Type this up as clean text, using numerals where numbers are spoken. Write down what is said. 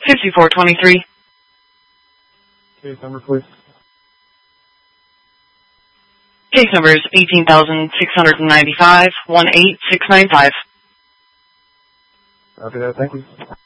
5423. Case number, please. Case number is 18,695, 18695. Copy that. Thank you.